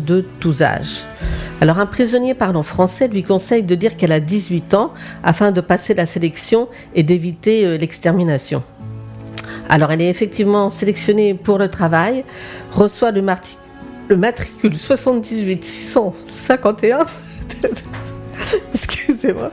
de tous âges. Alors un prisonnier parlant français lui conseille de dire qu'elle a 18 ans afin de passer la sélection et d'éviter l'extermination. Alors elle est effectivement sélectionnée pour le travail, reçoit le matricule 78 651. Excusez-moi.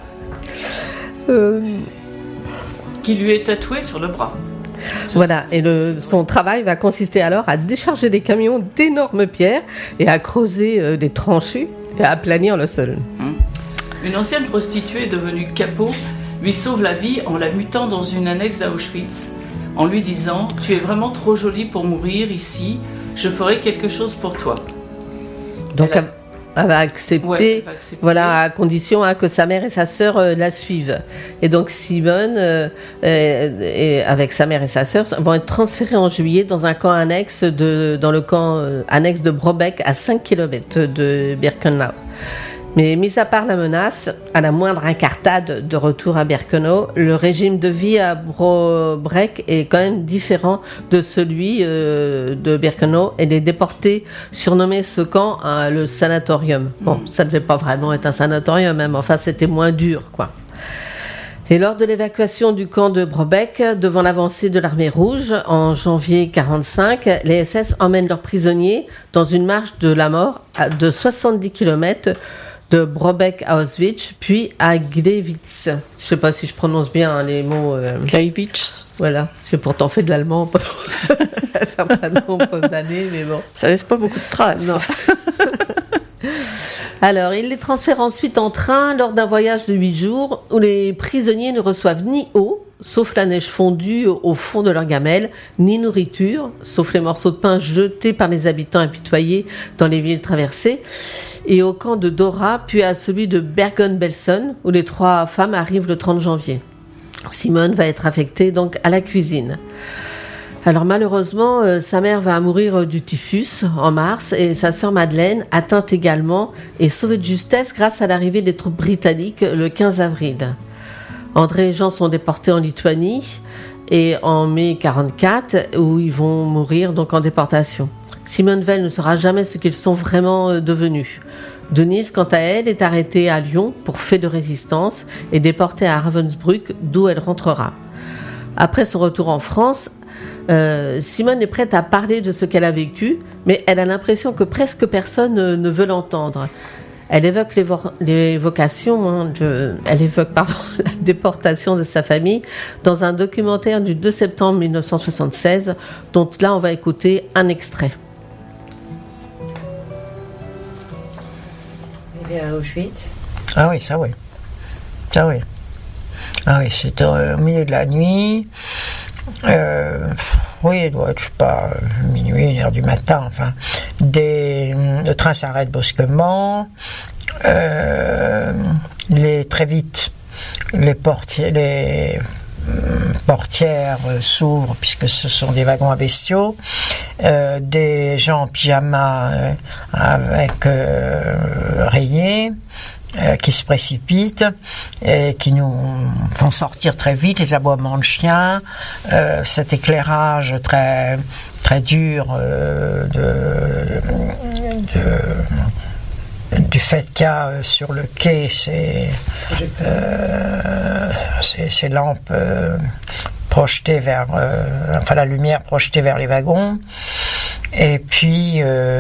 Qui lui est tatoué sur le bras. Voilà, et son travail va consister alors à décharger des camions d'énormes pierres et à creuser des tranchées et à aplanir le sol. Une ancienne prostituée devenue capot lui sauve la vie en la mutant dans une annexe d'Auschwitz, en lui disant « Tu es vraiment trop jolie pour mourir ici, je ferai quelque chose pour toi ». Donc elle va accepter, voilà, à condition que sa mère et sa sœur la suivent. Et donc Simone, avec sa mère et sa sœur, vont être transférées en juillet dans un camp annexe dans le camp annexe de Brobeck, à 5 km de Birkenau. Mais mis à part la menace, à la moindre incartade de retour à Birkenau, le régime de vie à Brobeck est quand même différent de celui de Birkenau, et les déportés surnommaient ce camp le sanatorium. Bon, ça ne devait pas vraiment être un sanatorium, même, enfin c'était moins dur, quoi. Et lors de l'évacuation du camp de Brobeck, devant l'avancée de l'armée rouge, en janvier 1945, les SS emmènent leurs prisonniers dans une marche de la mort de 70 km de Brobeck à Auschwitz, puis à Gleiwitz. Je ne sais pas si je prononce bien les mots. Gleiwitz. Voilà, j'ai pourtant fait de l'allemand pendant un certain nombre d'années, mais bon. Ça laisse pas beaucoup de traces. Non. Alors, il les transfère ensuite en train lors d'un voyage de 8 jours où les prisonniers ne reçoivent ni eau, sauf la neige fondue au fond de leur gamelle, ni nourriture, sauf les morceaux de pain jetés par les habitants apitoyés dans les villes traversées, et au camp de Dora, puis à celui de Bergen-Belsen, où les 3 femmes arrivent le 30 janvier. Simone va être affectée donc à la cuisine. Alors malheureusement, sa mère va mourir du typhus en mars, et sa sœur Madeleine, atteinte également, est sauvée de justesse grâce à l'arrivée des troupes britanniques le 15 avril. André et Jean sont déportés en Lituanie, et en mai 1944, où ils vont mourir donc en déportation. Simone Veil ne saura jamais ce qu'ils sont vraiment devenus. Denise, quant à elle, est arrêtée à Lyon pour fait de résistance et déportée à Ravensbrück, d'où elle rentrera. Après son retour en France, Simone est prête à parler de ce qu'elle a vécu, mais elle a l'impression que presque personne ne veut l'entendre. Elle évoque la déportation de sa famille dans un documentaire du 2 septembre 1976, dont là on va écouter un extrait. À Auschwitz. Ah oui, ça oui. Ça oui. Ah oui, c'était au milieu de la nuit. Oui, il doit être, je sais pas, minuit, 1h du matin, enfin. Le train s'arrête brusquement. Très vite, les portières s'ouvrent puisque ce sont des wagons à bestiaux. Des gens en pyjama avec rayés qui se précipitent et qui nous font sortir très vite, les aboiements de chiens, cet éclairage très, très dur du fait qu'il y a sur le quai ces lampes projetées vers la lumière projetée vers les wagons, et puis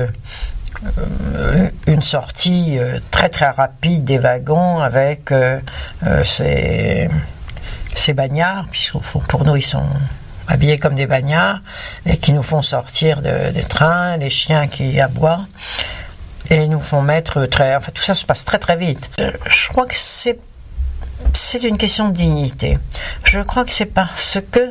une sortie très très rapide des wagons avec ces bagnards, puisque pour nous ils sont habillés comme des bagnards, et qui nous font sortir des trains, les chiens qui aboient, et nous font mettre tout ça se passe très très vite. Je crois que c'est une question de dignité. Je crois que c'est parce que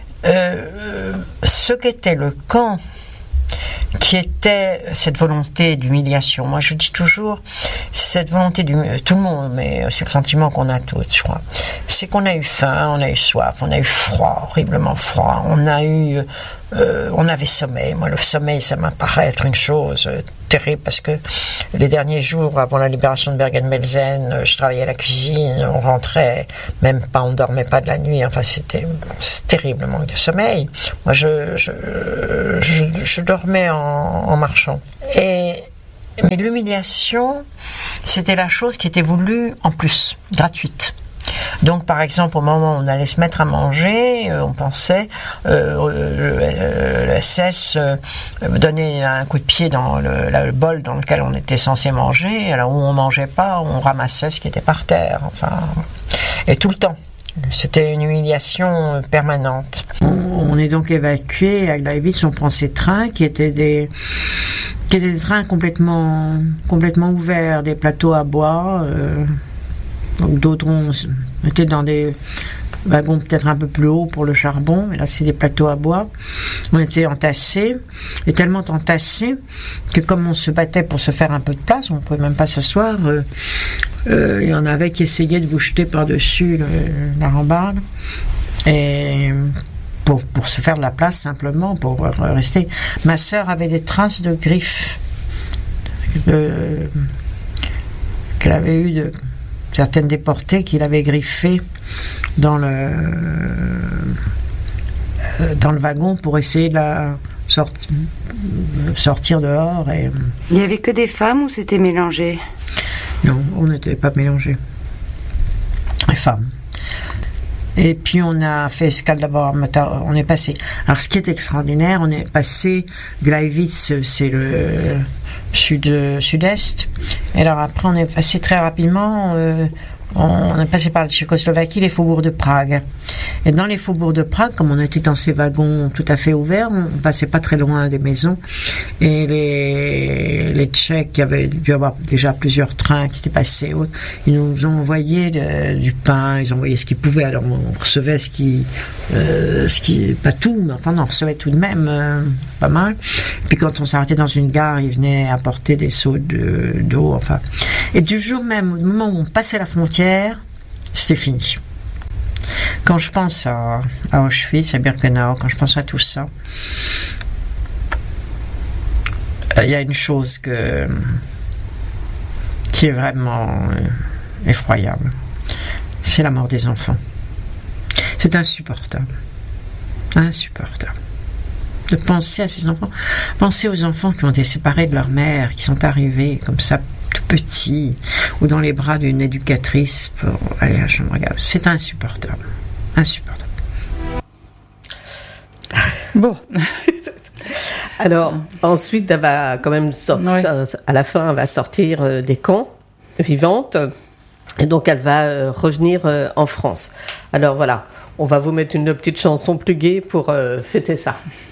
ce qu'était le camp, qui était cette volonté d'humiliation. Moi, je dis toujours, cette volonté tout le monde, mais c'est le sentiment qu'on a tous, je crois. C'est qu'on a eu faim, on a eu soif, on a eu froid, horriblement froid. On avait sommeil. Moi, le sommeil, ça m'apparaît être une chose terrible, parce que les derniers jours avant la libération de Bergen-Belsen, je travaillais à la cuisine, on rentrait, même pas, on dormait pas de la nuit. Enfin, c'était terrible, le manque de sommeil. Moi, je dormais en marchant. Et Mais l'humiliation, c'était la chose qui était voulue en plus, gratuite. Donc, par exemple, au moment où on allait se mettre à manger, on pensait le SS donner un coup de pied dans le bol dans lequel on était censé manger. Alors, où on mangeait pas, on ramassait ce qui était par terre. Enfin, et tout le temps. C'était une humiliation permanente. On est donc évacué à Gleiwitz. On prend ces trains qui étaient des trains complètement ouverts, des plateaux à bois. Donc d'autres étaient dans des wagons peut-être un peu plus hauts pour le charbon, mais là c'est des plateaux à bois. On était entassés, et tellement entassés que comme on se battait pour se faire un peu de place, on ne pouvait même pas s'asseoir. Il y en avait qui essayaient de vous jeter par-dessus la rambarde, et pour se faire de la place simplement, pour rester. Ma sœur avait des traces de griffes qu'elle avait eues de certaines déportées qu'il avait griffées dans le wagon pour essayer de la sortir dehors. Et il n'y avait que des femmes ou c'était mélangé? Non, on n'était pas mélangés. Les femmes. Et puis on a fait escale d'abord, on est passé. Alors ce qui est extraordinaire, on est passé Gleiwitz, c'est le sud-est. Et alors après, on est passé très rapidement, on est passé par la Tchécoslovaquie, les faubourgs de Prague. Et dans les faubourgs de Prague, comme on était dans ces wagons tout à fait ouverts, on passait pas très loin des maisons. Et les Tchèques, qui avaient dû avoir déjà plusieurs trains qui étaient passés, ils nous ont envoyé du pain, ils envoyaient ce qu'ils pouvaient. Alors on recevait ce qui pas tout, mais enfin on recevait tout de même pas mal. Puis quand on s'arrêtait dans une gare, ils venaient apporter des seaux d'eau, enfin. Et du jour même, au moment où on passait la frontière, c'était fini. Quand je pense à Auschwitz, à Birkenau, quand je pense à tout ça, il y a une chose qui est vraiment effroyable. C'est la mort des enfants. C'est insupportable. Insupportable. De penser à ces enfants. Penser aux enfants qui ont été séparés de leur mère, qui sont arrivés comme ça, tout petits, ou dans les bras d'une éducatrice pour aller à la chambre à gaz. C'est insupportable. Insupportable. Bon. Alors, ensuite, elle va quand même sortir, à la fin, elle va sortir des camps, vivante, et donc elle va revenir en France. Alors voilà, on va vous mettre une petite chanson plus gaie pour fêter ça.